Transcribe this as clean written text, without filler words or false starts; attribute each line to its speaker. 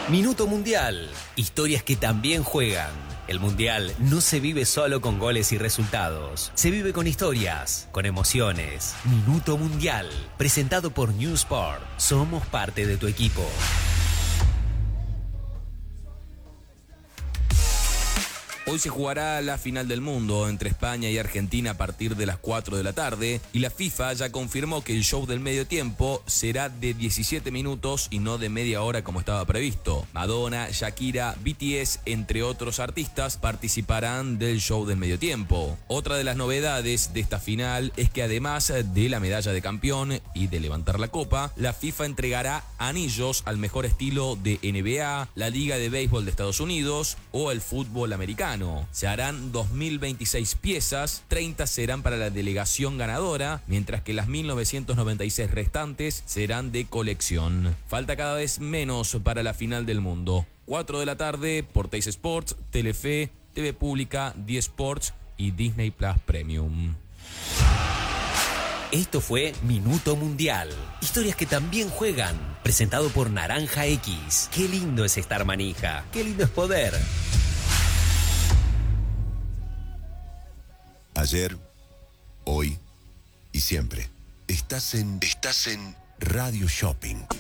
Speaker 1: Minuto Mundial. Historias que también juegan. El Mundial no se vive solo con goles y resultados. Se vive con historias, con emociones. Minuto Mundial. Presentado por New Sport. Somos parte de tu equipo.
Speaker 2: Hoy se jugará la final del mundo entre España y Argentina a partir de las 4 de la tarde y la FIFA ya confirmó que el show del medio tiempo será de 17 minutos y no de media hora como estaba previsto. Madonna, Shakira, BTS, entre otros artistas, participarán del show del medio tiempo. Otra de las novedades de esta final es que además de la medalla de campeón y de levantar la copa, la FIFA entregará anillos al mejor estilo de NBA, la Liga de Béisbol de Estados Unidos o el fútbol americano. Se harán 2026 piezas, 30 serán para la delegación ganadora, mientras que las 1996 restantes serán de colección. Falta cada vez menos para la final del mundo. 4 de la tarde por Teis Sports, Telefe, TV Pública, D Sports y Disney Plus Premium.
Speaker 1: Esto fue Minuto Mundial. Historias que también juegan. Presentado por Naranja X. Qué lindo es estar manija. Qué lindo es poder.
Speaker 3: Ayer, hoy y siempre. Estás en Radio Shopping.